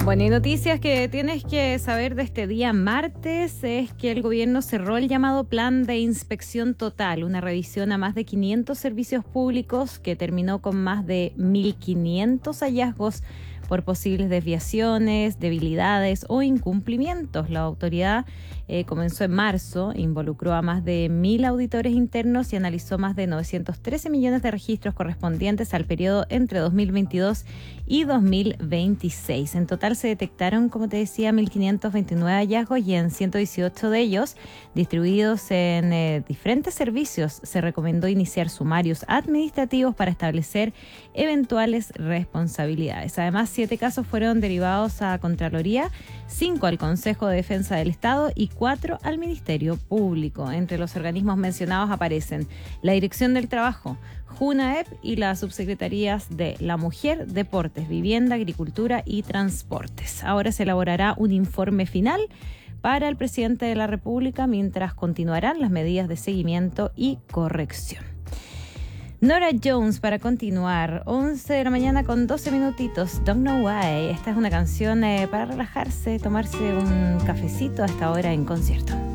Bueno, y noticias que tienes que saber de este día martes es que el gobierno cerró el llamado Plan de Inspección Total, una revisión a más de 500 servicios públicos que terminó con más de 1.500 hallazgos por posibles desviaciones, debilidades o incumplimientos. La autoridad comenzó en marzo, involucró a más de 1.000 auditores internos y analizó más de 913 millones de registros correspondientes al periodo entre 2022 y 2026. En total se detectaron, como te decía, 1.529 hallazgos y en 118 de ellos, distribuidos en diferentes servicios, se recomendó iniciar sumarios administrativos para establecer eventuales responsabilidades. Además, 7 casos fueron derivados a Contraloría, 5 al Consejo de Defensa del Estado y 4 al Ministerio Público. Entre los organismos mencionados aparecen la Dirección del Trabajo, JUNAEP y las subsecretarías de la Mujer, Deportes, Vivienda, Agricultura y Transportes. Ahora se elaborará un informe final para el presidente de la República, mientras continuarán las medidas de seguimiento y corrección. Norah Jones, para continuar, 11 de la mañana con 12 minutitos, Don't Know Why. Esta es una canción para relajarse, tomarse un cafecito a esta hora en concierto.